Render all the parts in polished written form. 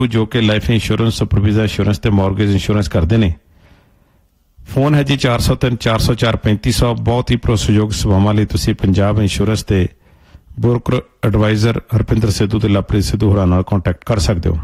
ਜੋ ਕਿ life insurance, supervisor insurance ਤੇ ਮੌਰਗੇਜ ਇੰਸ਼ੋਰੈਂਸ ਕਰਦੇ ਨੇ। ਫੋਨ ਹੈ ਜੀ 403 404 3500। ਬਹੁਤ ਹੀ ਭਰੋਸੇਯੋਗ ਸੇਵਾਵਾਂ ਲਈ ਤੁਸੀਂ ਪੰਜਾਬ ਇੰਸ਼ੋਰੈਂਸ ਦੇ ਬ੍ਰੋਕਰ ਐਡਵਾਈਜ਼ਰ ਹਰਪਿੰਦਰ ਸਿੱਧੂ ਤੇ ਲਵਪ੍ਰੀਤ ਸਿੱਧੂ ਹੋਰਾਂ ਨਾਲ ਕੰਟੈਕਟ ਕਰ ਸਕਦੇ ਹੋ।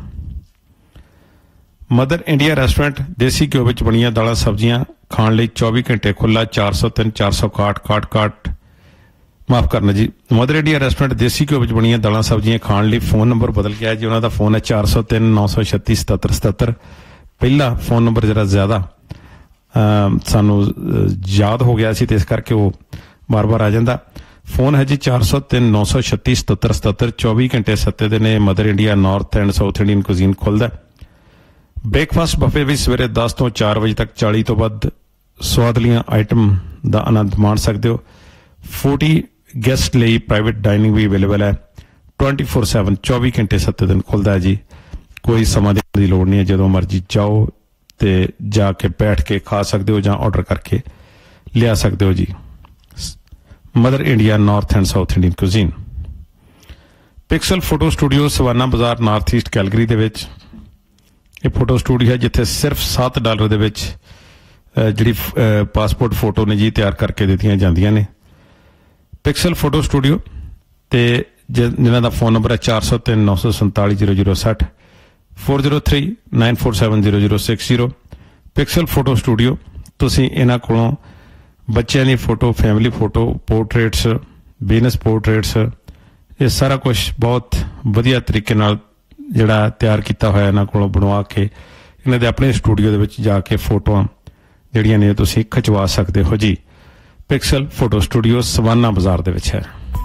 ਮਦਰ ਇੰਡੀਆ ਰੈਸਟੋਰੈਂਟ ਦੇਸੀ ਘਿਓ ਵਿੱਚ ਬਣੀਆਂ ਦਾਲਾਂ ਸਬਜ਼ੀਆਂ ਖਾਣ ਲਈ 24 ਘੰਟੇ ਖੁੱਲ੍ਹਾ। 403 461 ਮਾਫ ਕਰਨਾ ਜੀ, ਮਦਰ ਇੰਡੀਆ ਰੈਸਟੋਰੈਂਟ ਦੇਸੀ ਘਿਓ ਵਿੱਚ ਬਣੀਆਂ ਦਾਲਾਂ ਸਬਜ਼ੀਆਂ ਖਾਣ ਲਈ ਫੋਨ ਨੰਬਰ ਬਦਲ ਗਿਆ ਜੀ। ਉਹਨਾਂ ਦਾ ਫੋਨ ਹੈ 403 936 7777। ਪਹਿਲਾ ਫੋਨ ਨੰਬਰ ਜਿਹੜਾ ਜ਼ਿਆਦਾ ਸਾਨੂੰ ਯਾਦ ਹੋ ਗਿਆ ਸੀ ਤੇ ਇਸ ਕਰਕੇ ਉਹ ਬਾਰ-ਬਾਰ ਆ ਜਾਂਦਾ। ਫੋਨ ਹੈ ਜੀ 403 936 7777। 24 ਘੰਟੇ ਸੱਤੇ ਦੇ ਨੇ mother India north and south Indian cuisine ਖੁੱਲ੍ਹਦਾ। ਬ੍ਰੇਕਫਾਸਟ ਬਫੇ ਵੀ ਸਵੇਰੇ 10 ਤੋਂ 4 ਵਜੇ ਤੱਕ 40 ਤੋਂ ਵੱਧ ਸੁਆਦਲੀਆਂ ਆਈਟਮ ਦਾ ਆਨੰਦ ਮਾਣ ਸਕਦੇ ਹੋ। 40 ਗੈਸਟ ਲਈ ਪ੍ਰਾਈਵੇਟ ਡਾਈਨਿੰਗ ਵੀ ਅਵੇਲੇਬਲ ਹੈ। 24/7 24 ਘੰਟੇ 7 ਦਿਨ ਖੁੱਲ੍ਹਦਾ ਹੈ ਜੀ। ਕੋਈ ਸਮਾਂ ਦੇਣ ਦੀ ਲੋੜ ਨਹੀਂ ਹੈ, ਜਦੋਂ ਮਰਜ਼ੀ ਜਾਓ ਤੇ ਜਾ ਕੇ ਬੈਠ ਕੇ ਖਾ ਸਕਦੇ ਹੋ ਜਾਂ ਆਰਡਰ ਕਰਕੇ ਲਿਆ ਸਕਦੇ ਹੋ ਜੀ। Mother India north and south Indian cuisine. Pixel photo studio savanna ਬਾਜ਼ਾਰ ਨਾਰਥ ਈਸਟ ਕੈਲਗਰੀ ਦੇ ਵਿੱਚ ਇਹ ਫੋਟੋ ਸਟੂਡੀਓ ਹੈ, ਜਿੱਥੇ ਸਿਰਫ $7 ਦੇ ਵਿੱਚ ਜਿਹੜੀ ਪਾਸਪੋਰਟ ਫੋਟੋ ਨੇ ਜੀ ਤਿਆਰ ਕਰਕੇ ਦਿੱਤੀਆਂ ਜਾਂਦੀਆਂ ਨੇ। ਪਿਕਸਲ ਫੋਟੋ ਸਟੂਡੀਓ ਤੇ ਜਿਨ੍ਹਾਂ ਦਾ ਫੋਨ ਨੰਬਰ ਹੈ 403 947 0060 403 947 0060। Pixel photo studio. ਤੁਸੀਂ ਇਹਨਾਂ ਕੋਲੋਂ ਬੱਚਿਆਂ ਦੀ photo, family photo, portraits, business portraits, ਇਹ ਸਾਰਾ ਕੁਛ ਬਹੁਤ ਵਧੀਆ ਤਰੀਕੇ ਨਾਲ ਜਿਹੜਾ ਤਿਆਰ ਕੀਤਾ ਹੋਇਆ ਇਹਨਾਂ ਕੋਲੋਂ ਬਣਵਾ ਕੇ ਇਹਨਾਂ ਦੇ ਆਪਣੇ ਸਟੂਡੀਓ ਦੇ ਵਿੱਚ ਜਾ ਕੇ ਫੋਟੋਆਂ ਜਿਹੜੀਆਂ ਨੇ ਤੁਸੀਂ ਖਿਚਵਾ ਸਕਦੇ ਹੋ ਜੀ। ਪਿਕਸਲ ਫੋਟੋ ਸਟੂਡੀਓ ਸਵਾਨਾ ਬਾਜ਼ਾਰ ਦੇ ਵਿੱਚ ਹੈ।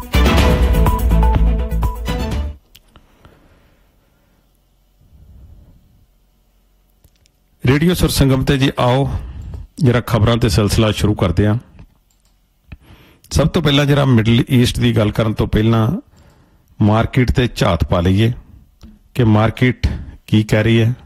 ਰੇਡੀਓ ਸੁਰ ਸੰਗਮ ਤੇ ਜੀ ਆਓ ਜਿਹੜਾ ਖਬਰਾਂ ਤੇ ਸਿਲਸਿਲਾ ਸ਼ੁਰੂ ਕਰਦੇ ਹਾਂ। ਸਭ ਤੋਂ ਪਹਿਲਾਂ ਜਿਹੜਾ ਮਿਡਲ ਈਸਟ ਦੀ ਗੱਲ ਕਰਨ ਤੋਂ ਪਹਿਲਾਂ ਮਾਰਕੀਟ ਤੇ ਝਾਤ ਪਾ ਲਈਏ ਕਿ ਮਾਰਕੀਟ ਕੀ ਕਹਿ ਰਹੀ ਹੈ।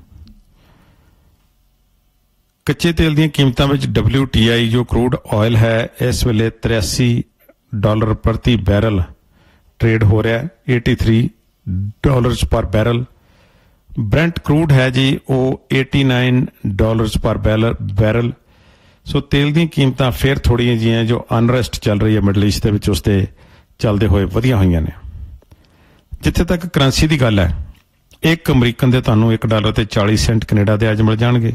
ਕੱਚੇ ਤੇਲ ਦੀਆਂ ਕੀਮਤਾਂ ਵਿੱਚ WTI ਜੋ ਕਰੂਡ ਆਇਲ ਹੈ ਇਸ ਵੇਲੇ $83 ਪ੍ਰਤੀ ਬੈਰਲ ਟ੍ਰੇਡ ਹੋ ਰਿਹਾ ਹੈ। $83 ਪਰ ਬੈਰਲ। ਬ੍ਰੈਂਟ ਕਰੂਡ ਹੈ ਜੀ ਉਹ $89 ਪਰ ਬੈਰਲ। ਸੋ ਤੇਲ ਦੀਆਂ ਕੀਮਤਾਂ ਫਿਰ ਥੋੜ੍ਹੀਆਂ ਜਿਹੀਆਂ ਜੋ ਅਨਰੈਸਟ ਚੱਲ ਰਹੀ ਹੈ ਮਿਡਲ ਈਸਟ ਦੇ ਵਿੱਚ ਉਸ ਤੇ ਚੱਲਦੇ ਹੋਏ ਵਧੀਆ ਹੋਈਆਂ ਨੇ। ਜਿੱਥੇ ਤੱਕ ਕਰੰਸੀ ਦੀ ਗੱਲ ਹੈ, ਇੱਕ ਅਮਰੀਕਨ ਦੇ ਤੁਹਾਨੂੰ $1 ਤੇ 40 ਸੈਂਟ ਕੈਨੇਡਾ ਦੇ ਅੱਜ ਮਿਲ ਜਾਣਗੇ।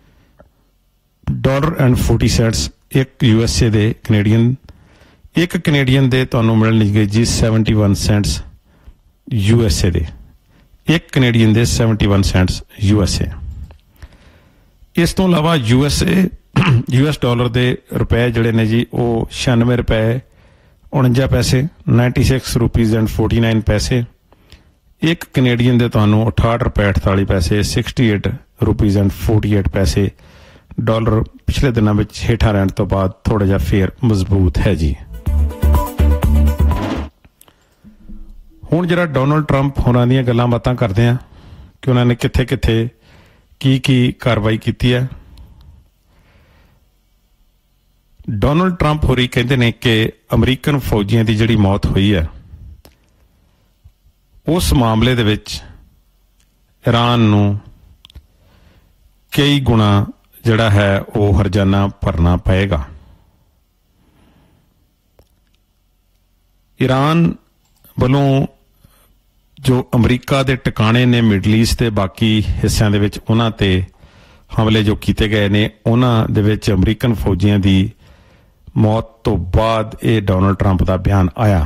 $40 ਇੱਕ USA ਦੇ ਕੈਨੇਡੀਅਨ। ਇੱਕ ਕੈਨੇਡੀਅਨ ਦੇ ਤੁਹਾਨੂੰ ਮਿਲਣਗੇ ਜੀ 71 ਸੈਂਟਸ USA ਦੇ। ਇੱਕ ਕੈਨੇਡੀਅਨ ਦੇ 71 ਸੈਂਟਸ USA। ਇਸ ਤੋਂ ਇਲਾਵਾ US ਡਾਲਰ ਦੇ ਰੁਪਏ ਜਿਹੜੇ ਨੇ ਜੀ ਉਹ $96.49 $96.49। ਇੱਕ ਕੈਨੇਡੀਅਨ ਦੇ ਤੁਹਾਨੂੰ $68.48 $68.48। ਡਾਲਰ ਪਿਛਲੇ ਦਿਨਾਂ ਵਿੱਚ ਹੇਠਾਂ ਰਹਿਣ ਤੋਂ ਬਾਅਦ ਥੋੜਾ ਜਿਹਾ ਫੇਰ ਮਜ਼ਬੂਤ ਹੈ ਜੀ। ਹੁਣ ਜਿਹੜਾ ਡੋਨਲਡ ਟਰੰਪ ਹੋਰਾਂ ਦੀਆਂ ਗੱਲਾਂ ਬਾਤਾਂ ਕਰਦੇ ਆ ਕਿ ਉਹਨਾਂ ਨੇ ਕਿੱਥੇ ਕਿੱਥੇ ਕੀ ਕਾਰਵਾਈ ਕੀਤੀ ਹੈ। ਡੋਨਲਡ ਟਰੰਪ ਹੋਰੀ ਕਹਿੰਦੇ ਨੇ ਕਿ ਅਮਰੀਕਨ ਫੌਜੀਆਂ ਦੀ ਜਿਹੜੀ ਮੌਤ ਹੋਈ ਹੈ ਉਸ ਮਾਮਲੇ ਦੇ ਵਿੱਚ ਈਰਾਨ ਨੂੰ ਕਈ ਗੁਣਾ ਜਿਹੜਾ ਹੈ ਉਹ ਹਰਜਾਨਾ ਭਰਨਾ ਪਏਗਾ। ਈਰਾਨ ਵੱਲੋਂ ਜੋ ਅਮਰੀਕਾ ਦੇ ਟਿਕਾਣੇ ਨੇ ਮਿਡਲ ਈਸਟ ਦੇ ਬਾਕੀ ਹਿੱਸਿਆਂ ਦੇ ਵਿੱਚ ਉਹਨਾਂ ਤੇ ਹਮਲੇ ਜੋ ਕੀਤੇ ਗਏ ਨੇ ਉਹਨਾਂ ਦੇ ਵਿੱਚ ਅਮਰੀਕਨ ਫੌਜੀਆਂ ਦੀ ਮੌਤ ਤੋਂ ਬਾਅਦ ਇਹ ਡੋਨਲਡ ਟਰੰਪ ਦਾ ਬਿਆਨ ਆਇਆ,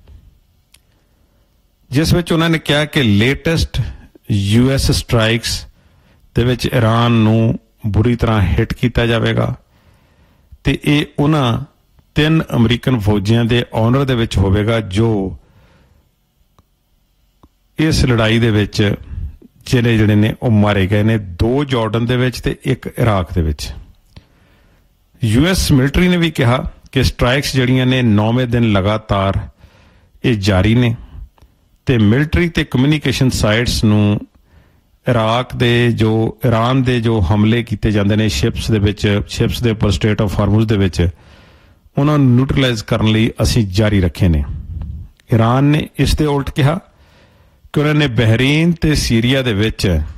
ਜਿਸ ਵਿੱਚ ਉਹਨਾਂ ਨੇ ਕਿਹਾ ਕਿ ਲੇਟੈਸਟ US ਸਟ੍ਰਾਈਕਸ ਦੇ ਵਿੱਚ ਈਰਾਨ ਨੂੰ ਬੁਰੀ ਤਰ੍ਹਾਂ ਹਿੱਟ ਕੀਤਾ ਜਾਵੇਗਾ ਤੇ ਇਹ ਉਹਨਾਂ 3 ਅਮਰੀਕਨ ਫੌਜੀਆਂ ਦੇ ਆਨਰ ਦੇ ਵਿੱਚ ਹੋਵੇਗਾ ਜੋ ਇਸ ਲੜਾਈ ਦੇ ਵਿੱਚ ਜਿਹੜੇ ਨੇ ਉਹ ਮਾਰੇ ਗਏ ਨੇ। 2 ਜਾਰਡਨ ਦੇ ਵਿੱਚ ਤੇ 1 ਇਰਾਕ ਦੇ ਵਿੱਚ। US ਮਿਲਟਰੀ ਨੇ ਵੀ ਕਿਹਾ ਕਿ ਸਟ੍ਰਾਈਕਸ ਜਿਹੜੀਆਂ ਨੇ 9ਵੇਂ ਦਿਨ ਲਗਾਤਾਰ ਇਹ ਜਾਰੀ ਨੇ ਤੇ ਮਿਲਟਰੀ ਤੇ ਕਮਿਊਨੀਕੇਸ਼ਨ ਸਾਈਟਸ ਨੂੰ ਈਰਾਨ ਦੇ ਜੋ ਹਮਲੇ ਕੀਤੇ ਜਾਂਦੇ ਨੇ ਸ਼ਿਪਸ ਦੇ ਉੱਪਰ ਸਟ੍ਰੇਟ ਆਫ ਹਾਰਮੁਜ਼ ਦੇ ਵਿੱਚ ਉਹਨਾਂ ਨੂੰ ਨਿਊਟਰਲਾਈਜ਼ ਕਰਨ ਲਈ ਅਸੀਂ ਜਾਰੀ ਰੱਖੇ ਨੇ। ਈਰਾਨ ਨੇ ਇਸ ਦੇ ਉਲਟ ਕਿਹਾ ਕਿ ਉਹਨਾਂ ਨੇ ਬਹਿਰੀਨ ਤੇ ਸੀਰੀਆ ਦੇ ਵਿੱਚ